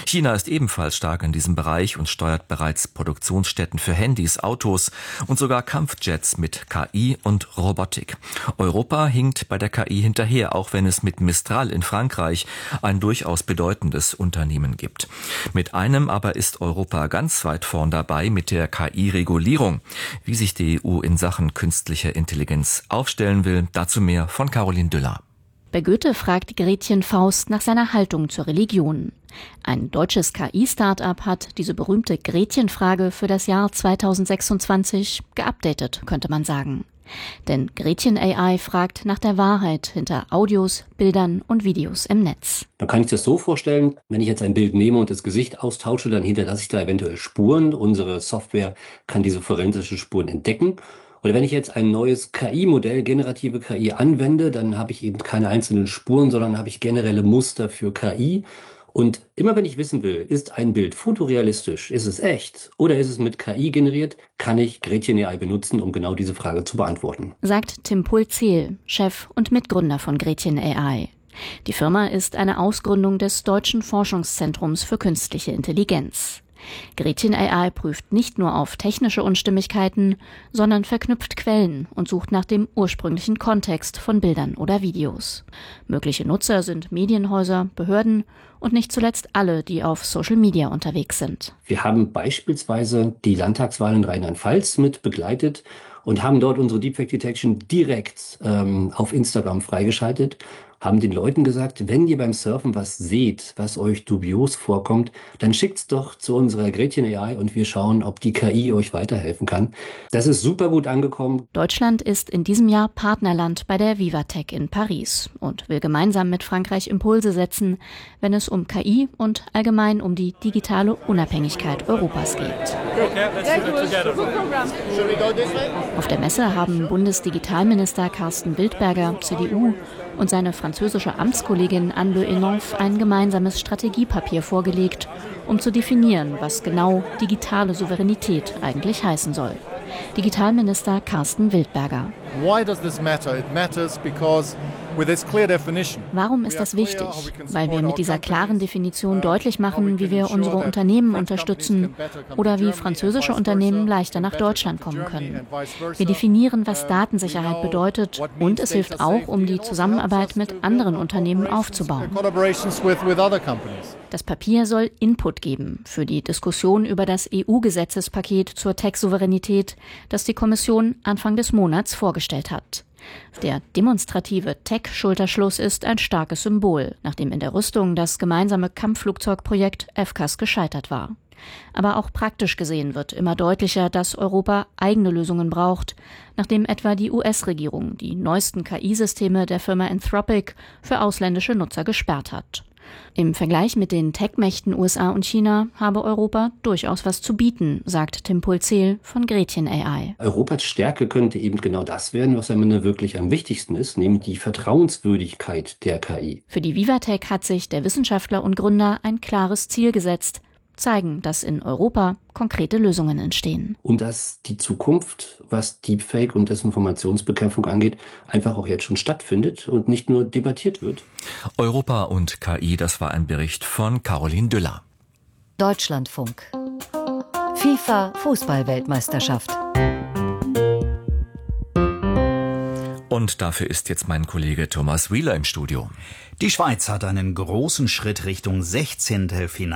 China ist ebenfalls stark in diesem Bereich und steuert bereits Produktionsstätten für Handys, Autos und sogar Kampfjets mit K I und Robotik. Europa hinkt bei der K I hinterher, auch wenn es mit Mistral in Frankreich ein durchaus bedeutendes Unternehmen gibt. Mit einem aber ist Europa ganz weit vorn dabei, mit der K I-Regulierung. Wie sich die E U in Sachen künstliche Intelligenz aufstellen will, dazu mehr von Caroline Düller. Bei Goethe fragt Gretchen Faust nach seiner Haltung zur Religion. Ein deutsches K I-Start-up hat diese berühmte Gretchen-Frage für das Jahr zweitausendsechsundzwanzig geupdatet, könnte man sagen. Denn Gretchen A I fragt nach der Wahrheit hinter Audios, Bildern und Videos im Netz. Man kann sich das so vorstellen, wenn ich jetzt ein Bild nehme und das Gesicht austausche, dann hinterlasse ich da eventuell Spuren. Unsere Software kann diese forensischen Spuren entdecken. Oder wenn ich jetzt ein neues K I-Modell, generative K I, anwende, dann habe ich eben keine einzelnen Spuren, sondern habe ich generelle Muster für K I. Und immer wenn ich wissen will, ist ein Bild fotorealistisch, ist es echt oder ist es mit K I generiert, kann ich Gretchen A I benutzen, um genau diese Frage zu beantworten. Sagt Tim Pulzel, Chef und Mitgründer von Gretchen A I. Die Firma ist eine Ausgründung des Deutschen Forschungszentrums für künstliche Intelligenz. Gretchen A I prüft nicht nur auf technische Unstimmigkeiten, sondern verknüpft Quellen und sucht nach dem ursprünglichen Kontext von Bildern oder Videos. Mögliche Nutzer sind Medienhäuser, Behörden und nicht zuletzt alle, die auf Social Media unterwegs sind. Wir haben beispielsweise die Landtagswahl in Rheinland-Pfalz mit begleitet und haben dort unsere Deepfake Detection direkt ähm, auf Instagram freigeschaltet, haben den Leuten gesagt, wenn ihr beim Surfen was seht, was euch dubios vorkommt, dann schickt's doch zu unserer Gretchen A I und wir schauen, ob die K I euch weiterhelfen kann. Das ist super gut angekommen. Deutschland ist in diesem Jahr Partnerland bei der Vivatech in Paris und will gemeinsam mit Frankreich Impulse setzen, wenn es um K I und allgemein um die digitale Unabhängigkeit Europas geht. Auf der Messe haben Bundesdigitalminister Carsten Wildberger, C D U, und seine französische Amtskollegin Anne Le Henonf ein gemeinsames Strategiepapier vorgelegt, um zu definieren, was genau digitale Souveränität eigentlich heißen soll. Digitalminister Carsten Wildberger. Why does this matter? It matters because with this clear definition. Warum ist das wichtig? Weil wir mit dieser klaren Definition deutlich machen, wie wir unsere Unternehmen unterstützen oder wie französische Unternehmen leichter nach Deutschland kommen können. Wir definieren, was Datensicherheit bedeutet und es hilft auch, um die Zusammenarbeit mit anderen Unternehmen aufzubauen. Das Papier soll Input geben für die Diskussion über das E U-Gesetzespaket zur Tech-Souveränität, das die Kommission Anfang des Monats vorgestellt hat. Der demonstrative Tech-Schulterschluss ist ein starkes Symbol, nachdem in der Rüstung das gemeinsame Kampfflugzeugprojekt F C A S gescheitert war. Aber auch praktisch gesehen wird immer deutlicher, dass Europa eigene Lösungen braucht, nachdem etwa die U S-Regierung die neuesten K I-Systeme der Firma Anthropic für ausländische Nutzer gesperrt hat. Im Vergleich mit den Tech-Mächten U S A und China habe Europa durchaus was zu bieten, sagt Tim Pulzel von Gretchen A I. Europas Stärke könnte eben genau das werden, was am Ende wirklich am wichtigsten ist, nämlich die Vertrauenswürdigkeit der K I. Für die Vivatech hat sich der Wissenschaftler und Gründer ein klares Ziel gesetzt: zeigen, dass in Europa konkrete Lösungen entstehen. Und dass die Zukunft, was Deepfake und Desinformationsbekämpfung angeht, einfach auch jetzt schon stattfindet und nicht nur debattiert wird. Europa und K I, das war ein Bericht von Caroline Düller. Deutschlandfunk. FIFA Fußball-Weltmeisterschaft. Und dafür ist jetzt mein Kollege Thomas Wieler im Studio. Die Schweiz hat einen großen Schritt Richtung Sechzehntelfinale